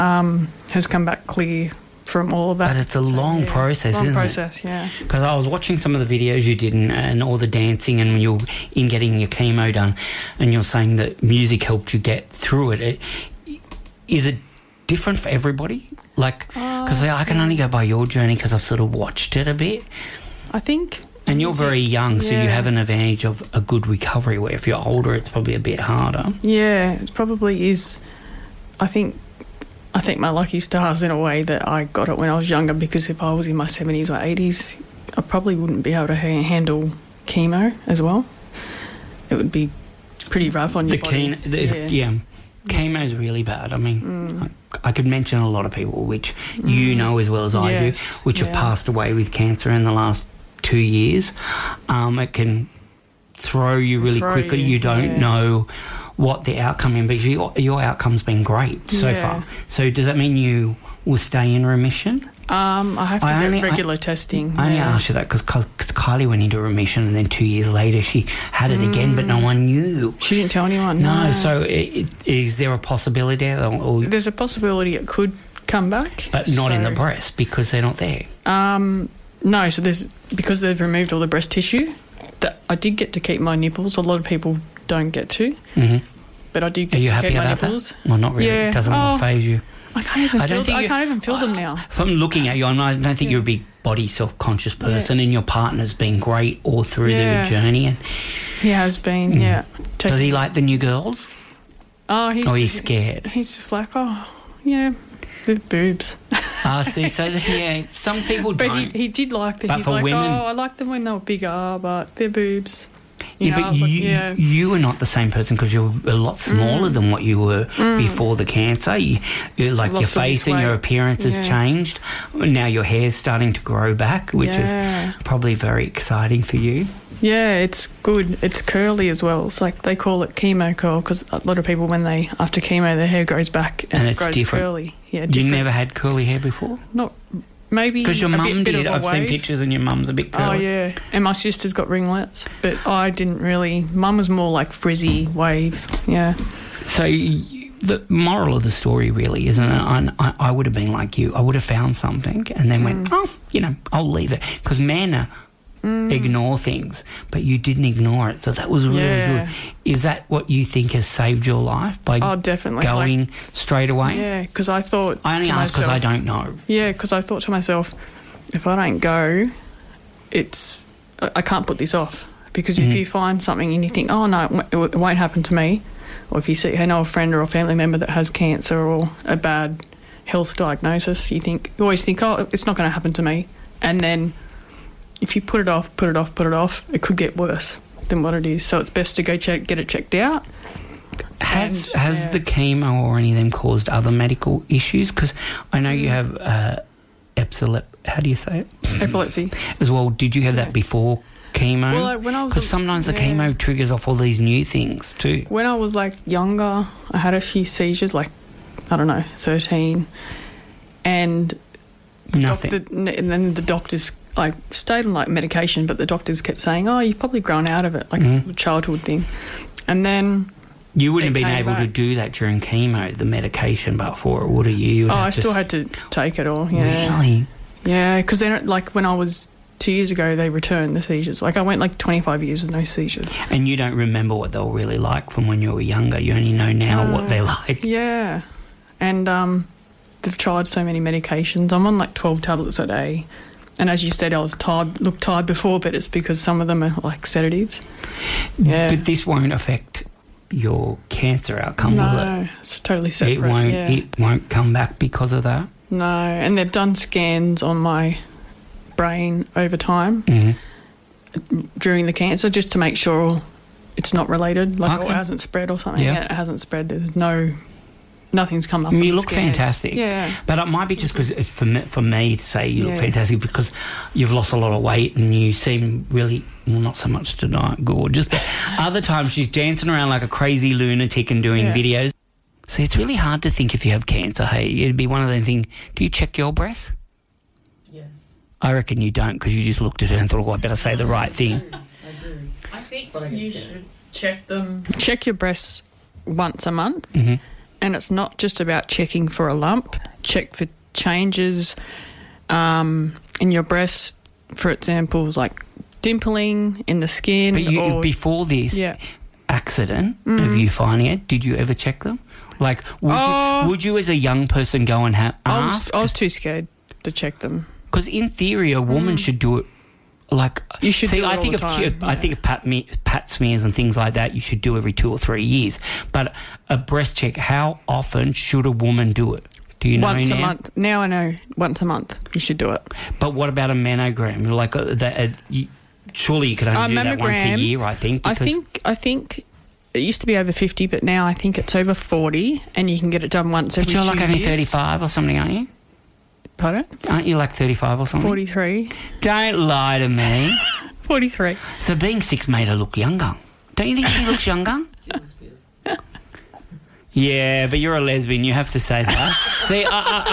has come back clear from all of that. But it's a long process, isn't it? Long process, yeah. Because I was watching some of the videos you did and all the dancing and you're in getting your chemo done, and you're saying that music helped you get through it. Is it different for everybody? Like, because I can only go by your journey because I've sort of watched it a bit. I think... And you're very young, so you have an advantage of a good recovery, where if you're older, it's probably a bit harder. Yeah, it probably is. I think my lucky stars in a way that I got it when I was younger, because if I was in my 70s or 80s, I probably wouldn't be able to handle chemo as well. It would be pretty rough on your body. Chemo is really bad. I mean, I could mention a lot of people, which you know as well as I do, which have passed away with cancer in the last 2 years. It can throw you really quickly. You don't know what the outcome is, but your outcome's been great so far. So does that mean you will stay in remission? I have to get regular testing. I only asked you that because Kylie went into remission, and then 2 years later she had it again, but no one knew. She didn't tell anyone. No. So is there a possibility? There's a possibility it could come back. But not in the breast because they're not there. No, so because they've removed all the breast tissue, I did get to keep my nipples. A lot of people don't get to. Mm-hmm. But I did get to keep my nipples. That? Well, not really. Yeah. It doesn't faze you. I can't even feel them now. From looking at you, I don't think you're a big body self-conscious person, and your partner's been great all through the journey. And he has been, Does he like the new girls? Oh, he's scared? He's just like, they're boobs. See, so some people don't. But he did like them. But he's for like, women, I liked them when they were bigger, but they're boobs. But you are not the same person because you're a lot smaller than what you were before the cancer. You're like your face and your appearance has changed. Now your hair's starting to grow back, which is probably very exciting for you. Yeah, it's good. It's curly as well. It's like they call it chemo curl because a lot of people, after chemo, their hair grows back and it grows different. Curly. Yeah, you never had curly hair before? Not maybe because your mum did. I've seen pictures and your mum's a bit curly. Oh yeah, and my sister's got ringlets, but I didn't really. Mum was more like frizzy wave. Yeah. So the moral of the story really isn't it? I would have been like you. I would have found something and then went, I'll leave it because men ignore things, but you didn't ignore it, so that was really good. Is that what you think has saved your life by definitely going straight away? Yeah, because I thought I only ask because I don't know. Yeah, because I thought to myself, if I don't go, I can't put this off, because if you find something and you think, oh no, it won't happen to me, or if you see a friend or a family member that has cancer or a bad health diagnosis, you always think, oh, it's not going to happen to me, and then if you put it off, it could get worse than what it is. So it's best to go get it checked out. Has the chemo or any of them caused other medical issues? Because I know you have how do you say it? Epilepsy. As well. Did you have that before chemo? Well, when I was... Because sometimes the chemo triggers off all these new things too. When I was, younger, I had a few seizures, 13. And... Nothing. And then the doctors... I stayed on medication, but the doctors kept saying, "Oh, you've probably grown out of it," a childhood thing. And then you wouldn't have been able to do that during chemo, the medication, but for it, would you? I still had to take it all. Yeah. Really? Yeah, because then, when I was 2 years ago, they returned the seizures. I went 25 years with no seizures. And you don't remember what they were really like from when you were younger. You only know now what they're like. Yeah, and they've tried so many medications. I'm on 12 tablets a day. And as you said, I was looked tired before, but it's because some of them are sedatives. Yeah. But this won't affect your cancer outcome, will it? No, it's totally separate. It won't come back because of that? No, and they've done scans on my brain over time during the cancer just to make sure it's not related, it hasn't spread or something. Yeah, it hasn't spread. There's nothing's come up. You look fantastic. Yeah. But it might be just because for me to say you look fantastic because you've lost a lot of weight and you seem really, not so much tonight, gorgeous, but other times she's dancing around like a crazy lunatic and doing videos. So it's really hard to think if you have cancer, hey. It'd be one of those things. Do you check your breasts? Yes. I reckon you don't because you just looked at her and thought, I better say the right thing. I do. I think you should check them. Check your breasts once a month. And it's not just about checking for a lump. Check for changes in your breast, for example, like dimpling in the skin. But before this accident of you finding it, did you ever check them? Like, would you as a young person go and ask? I was too scared to check them. Because in theory, a woman should do it. Like, you should do it all the time. I think of pat smears and things like that, you should do every 2 or 3 years. But a breast check, how often should a woman do it? Do you know now? Once a month. Now I know once a month you should do it. But what about a mammogram? Like surely you could only do that once a year, I think. I think it used to be over 50, but now I think it's over 40, and you can get it done once every 2 years. But you're like only 35 or something, aren't you? Pardon? Aren't you like 35 or something? 43. Don't lie to me. 43. So being 6 made her look younger. Don't you think she looks younger? Yeah, but you're a lesbian. You have to say that. See,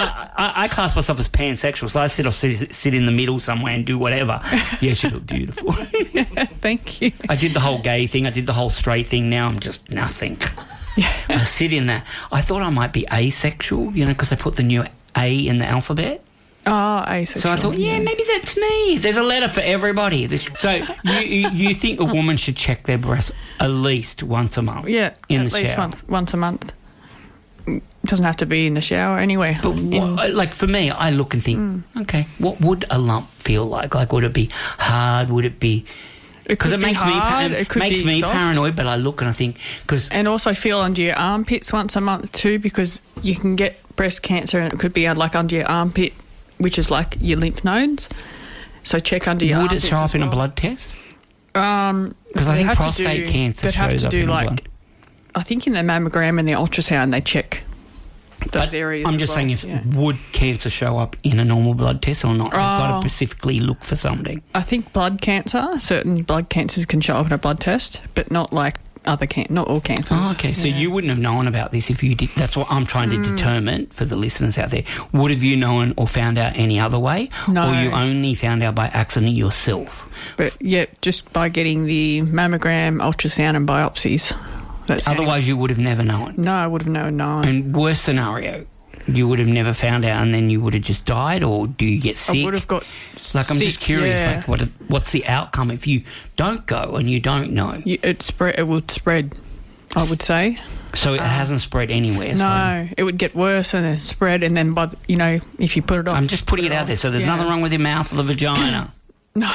I class myself as pansexual, so I sit in the middle somewhere and do whatever. Yeah, she looked beautiful. Thank you. I did the whole gay thing. I did the whole straight thing. Now I'm just nothing. I sit in that. I thought I might be asexual, because they put the new A in the alphabet. Oh, asexual. So I thought, maybe that's me. There's a letter for everybody. So you think a woman should check their breasts at least once a month? Yeah, in at the least shower. once a month. It doesn't have to be in the shower, anywhere. But like for me, I look and think, okay, what would a lump feel like? Like, would it be hard? Would it be? Because it makes me paranoid. But I look and I think and also feel under your armpits once a month too, because you can get breast cancer and it could be like under your armpit, which is like your lymph nodes. So check under your armpits. Would it show up in a blood test? Because I think prostate cancer shows up in blood. I think in the mammogram and the ultrasound they check those areas. I'm just saying, would cancer show up in a normal blood test or not? You've got to specifically look for something. I think blood cancer, certain blood cancers can show up in a blood test, but not like not all cancers. Oh, okay. So you wouldn't have known about this if you did. That's what I'm trying to determine for the listeners out there. Would have you known or found out any other way? No. Or you only found out by accident yourself? But just by getting the mammogram, ultrasound and biopsies. Otherwise you would have never known? No, I would have never known. And worst scenario, you would have never found out and then you would have just died, or do you get sick? I would have got sick. I'm just curious, like what's the outcome if you don't go and you don't know? It would spread, I would say. So it hasn't spread anywhere? No, it would get worse and then spread, and then if you put it off. I'm just putting it out there, so there's nothing wrong with your mouth or the vagina. No.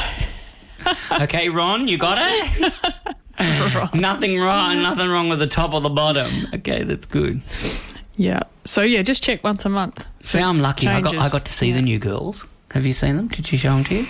Okay, Ron, you got it? Nothing wrong with the top or the bottom. Okay, that's good. Yeah. So just check once a month. See, I'm lucky. I got to see the new girls. Have you seen them? Did she show them to you?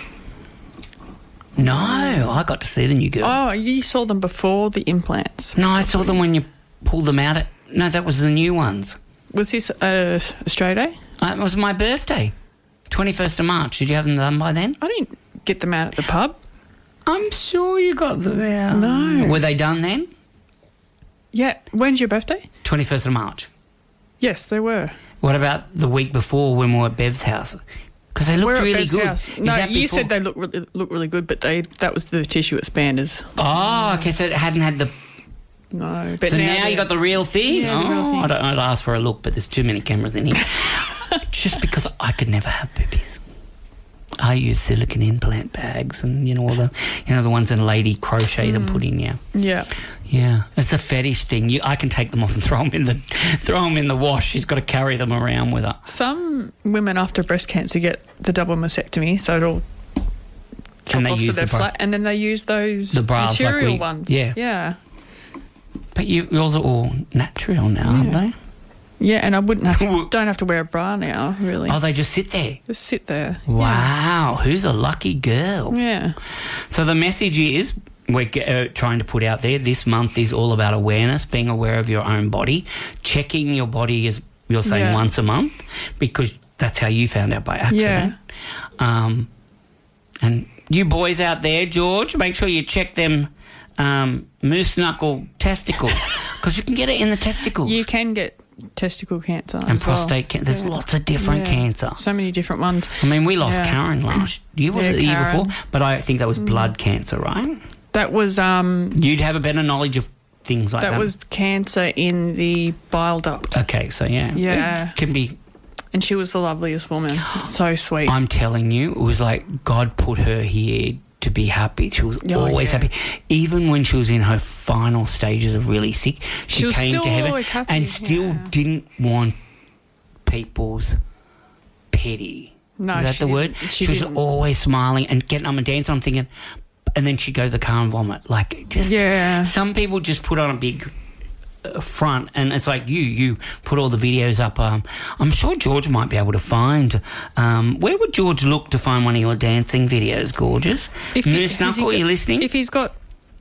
No, I got to see the new girls. Oh, you saw them before the implants? No, I saw them when you pulled them out. No, that was the new ones. Was this Australia Day? It was my birthday, 21st of March. Did you have them done by then? I didn't get them out at the pub. I'm sure you got them out. No. Were they done then? Yeah. When's your birthday? 21st of March. Yes, they were. What about the week before when we were at Bev's house? Because they looked really good. House. No, you said they look really good, but that was the tissue expanders. Oh, okay. So it hadn't had the. No. But so now you got the real thing. Yeah, the real thing. I'd ask for a look, but there's too many cameras in here. Just because I could never have boobies. I use silicone implant bags and all the ones that a lady crocheted and put in. Yeah. It's a fetish thing. I can take them off and throw them in the wash. She's got to carry them around with her. Some women after breast cancer get the double mastectomy, so it'll chop off so they're flat, and then they use those material ones. Yeah. But yours are all natural now, aren't they? Yeah, and I don't have to wear a bra now, really. Oh, they just sit there? Just sit there. Wow, who's a lucky girl? Yeah. So the message is we're trying to put out there, this month is all about awareness, being aware of your own body, checking your body, as you're saying, once a month, because that's how you found out by accident. Yeah. And you boys out there, George, make sure you check them moose knuckle testicles, because you can get it in the testicles. You can get testicle cancer and prostate cancer. There's lots of different cancer. So many different ones. I mean, we lost Karen last year. Was it the year before? But I think that was blood cancer, right? That was... You'd have a better knowledge of things like that. That was cancer in the bile duct. Okay, so Yeah. It can be. And she was the loveliest woman. So sweet. I'm telling you, it was like God put her here to be happy. She was always happy. Even when she was in her final stages of really sick, she was came still to heaven always happy, and still didn't want people's pity. No, Is that the word? She was always smiling and getting up and dancing. I'm thinking, and then she'd go to the car and vomit. Like, just some people just put on a big front, and it's like you put all the videos up. I'm sure George might be able to find. Where would George look to find one of your dancing videos, gorgeous? Nurse Knuckle, are you listening? If he's got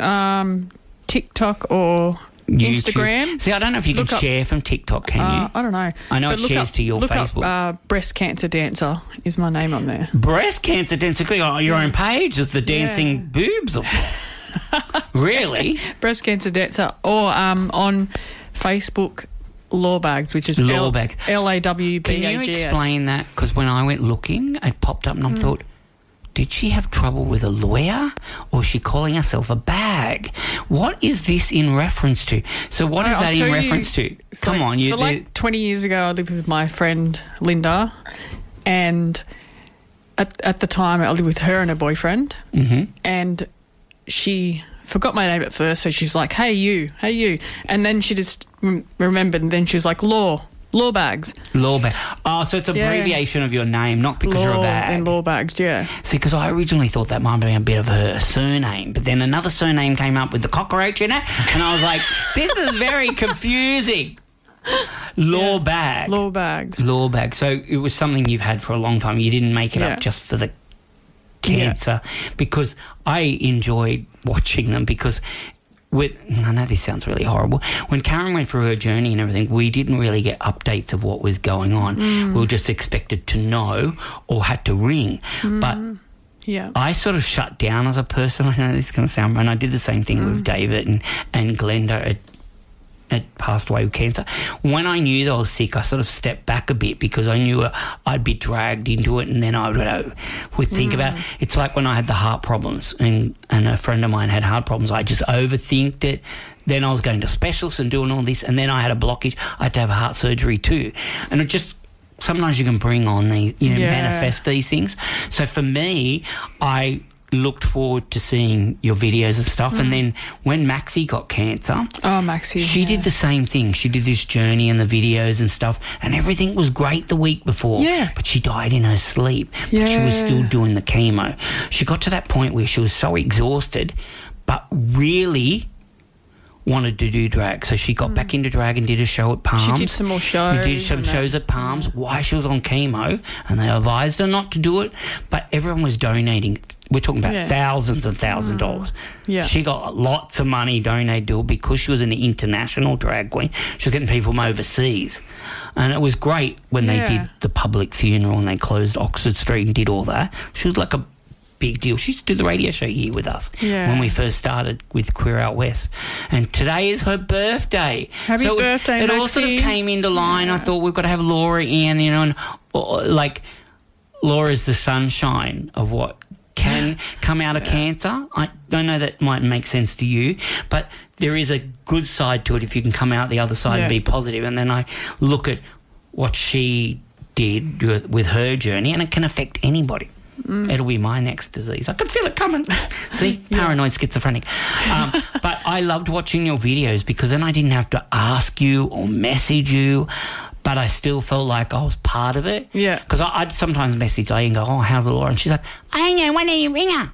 TikTok or YouTube. Instagram. See, I don't know if you can share from TikTok, can you? I don't know. I know it shares to your Facebook. Look up Breast Cancer Dancer is my name on there. Breast Cancer Dancer? Your own page with the dancing boobs? Really? Breast Cancer Dancer. Or on Facebook, Lawbags, which is Lawbags. Lawbags. Can you explain that? Because when I went looking, it popped up and I thought, did she have trouble with a lawyer, or is she calling herself a bag? What is this in reference to? So what is that in reference to? Come on. For like 20 years ago, I lived with my friend Linda, and at the time I lived with her and her boyfriend, and she forgot my name at first, so she's like, hey you, and then she just remembered, and then she was like, Lawbags. Lawbags. Oh, so it's an abbreviation of your name, not because you're a bag. And Lawbags, yeah. See, because I originally thought that might be a bit of her surname, but then another surname came up with the cockroach in it, and I was like, this is very confusing. Lawbag. Lawbag. So it was something you've had for a long time. You didn't make it up just for the cancer, because I enjoyed watching them because... I know this sounds really horrible. When Karen went through her journey and everything, we didn't really get updates of what was going on. We were just expected to know or had to ring. But I sort of shut down as a person. I know this is going to sound... And I did the same thing with David and Glenda had passed away with cancer. When I knew that I was sick, I sort of stepped back a bit because I knew I'd be dragged into it, and then I would think about it. It's like when I had the heart problems and a friend of mine had heart problems. I just overthinked it. Then I was going to specialists and doing all this, and then I had a blockage. I had to have a heart surgery too. And it just... Sometimes you can bring on these, manifest these things. So for me, I looked forward to seeing your videos and stuff. And then when Maxie got cancer, she did the same thing. She did this journey and the videos and stuff, and everything was great the week before. But she died in her sleep. But she was still doing the chemo. She got to that point where she was so exhausted, but really wanted to do drag. So she got back into drag and did a show at Palms. She did some more shows. We did some shows at Palms while she was on chemo, and they advised her not to do it, but everyone was donating. We're talking about thousands and thousands of dollars. She got lots of money donated to her because she was an international drag queen. She was getting people from overseas. And it was great when they did the public funeral and they closed Oxford Street and did all that. She was like a big deal. She used to do the radio show here with us when we first started with Queer Out West. And today is her birthday. Happy birthday, It Maxie. all sort of came into line. I thought we've got to have Laura in, and like Laura's the sunshine of what can come out of cancer. I don't know that might make sense to you, but there is a good side to it if you can come out the other side and be positive. And then I look at what she did with her journey, and it can affect anybody. It'll be my next disease. I can feel it coming. See, paranoid schizophrenic. But I loved watching your videos because then I didn't have to ask you or message you, but I still felt like I was part of it. Yeah. Because I'd sometimes message Lee and go, oh, how's Laura? And she's like, I don't know, why don't you ring her?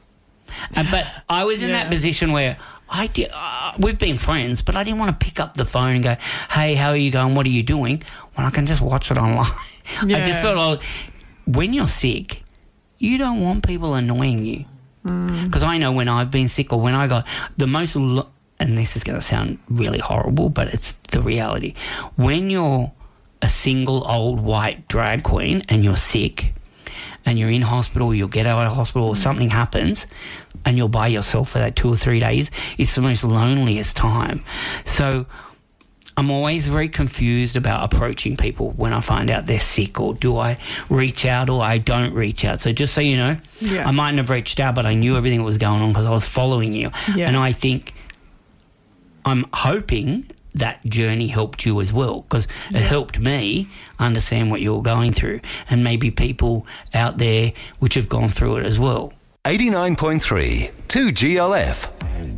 But I was in that position where I did. We've been friends, but I didn't want to pick up the phone and go, hey, how are you going? What are you doing? When I can just watch it online. I just felt when you're sick, you don't want people annoying you. Because I know when I've been sick or when I got the most... and this is going to sound really horrible, but it's the reality. When you're a single old white drag queen and you're sick and you're in hospital, you'll get out of hospital or something happens and you're by yourself for that 2 or 3 days, it's the most loneliest time. So I'm always very confused about approaching people when I find out they're sick, or do I reach out or I don't reach out. So just so you know, I mightn't have reached out, but I knew everything that was going on because I was following you. And I think I'm hoping that journey helped you as well, because it helped me understand what you're going through, and maybe people out there which have gone through it as well. 89.3 2GLF.